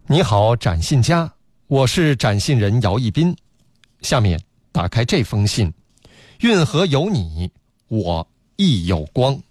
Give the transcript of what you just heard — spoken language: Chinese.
你好，展信家，我是展信人姚一斌。下面打开这封信，运河有你，我亦有光。